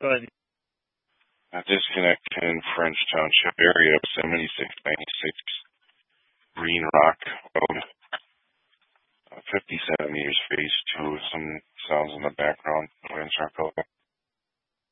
Go ahead. A disconnect in French Township area of 7696 Green Rock Road, 50 centimeters phase 2. Some